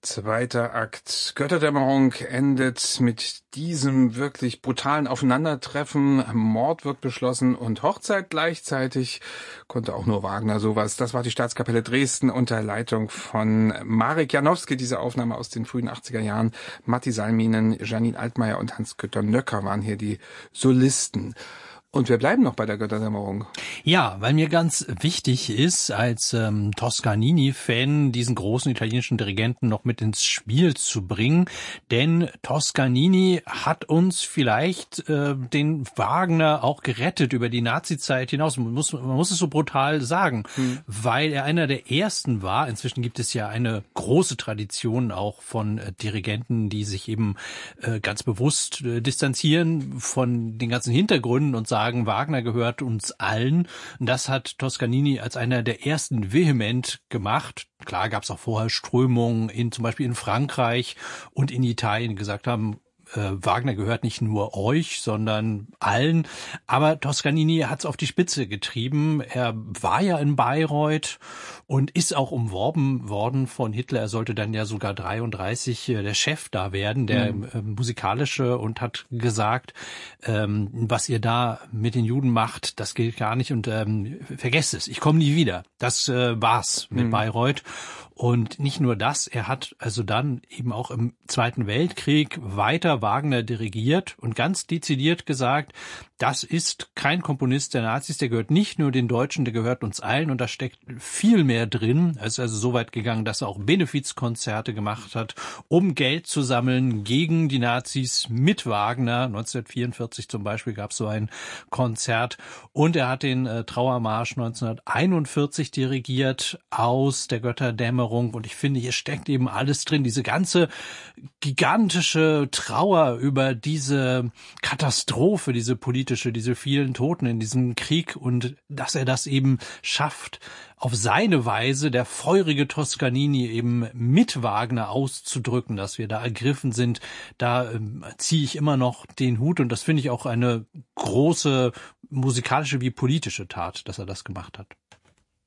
Zweiter Akt Götterdämmerung endet mit diesem wirklich brutalen Aufeinandertreffen. Mord wird beschlossen und Hochzeit gleichzeitig. Konnte auch nur Wagner sowas. Das war die Staatskapelle Dresden unter Leitung von Marek Janowski. Diese Aufnahme aus den frühen 80er Jahren. Matti Salminen, Janine Altmaier und Hans-Günther Nöcker waren hier die Solisten. Und wir bleiben noch bei der Götterdämmerung. Ja, weil mir ganz wichtig ist, als Toscanini-Fan diesen großen italienischen Dirigenten noch mit ins Spiel zu bringen. Denn Toscanini hat uns vielleicht den Wagner auch gerettet über die Nazi-Zeit hinaus. Man muss es so brutal sagen, weil er einer der ersten war. Inzwischen gibt es ja eine große Tradition auch von Dirigenten, die sich eben ganz bewusst distanzieren von den ganzen Hintergründen und sagen, Wagner gehört uns allen. Das hat Toscanini als einer der ersten vehement gemacht. Klar gab es auch vorher Strömungen zum Beispiel in Frankreich und in Italien, die gesagt haben, Wagner gehört nicht nur euch, sondern allen. Aber Toscanini hat es auf die Spitze getrieben. Er war ja in Bayreuth und ist auch umworben worden von Hitler. Er sollte dann ja sogar 33 der Chef da werden, der musikalische, und hat gesagt, was ihr da mit den Juden macht, das geht gar nicht und vergesst es, ich komme nie wieder. Das war's mit Bayreuth. Und nicht nur das, er hat also dann eben auch im Zweiten Weltkrieg weiter Wagner dirigiert und ganz dezidiert gesagt, das ist kein Komponist der Nazis, der gehört nicht nur den Deutschen, der gehört uns allen, und da steckt viel mehr drin. Er ist also so weit gegangen, dass er auch Benefizkonzerte gemacht hat, um Geld zu sammeln gegen die Nazis mit Wagner. 1944 zum Beispiel gab es so ein Konzert. Und er hat den Trauermarsch 1941 dirigiert aus der Götterdämmerung. Und ich finde, hier steckt eben alles drin. Diese ganze gigantische Trauer über diese Katastrophe, diese politische, diese vielen Toten in diesem Krieg, und dass er das eben schafft, auf seine Weise, der feurige Toscanini, eben mit Wagner auszudrücken, dass wir da ergriffen sind, da ziehe ich immer noch den Hut, und das finde ich auch eine große musikalische wie politische Tat, dass er das gemacht hat.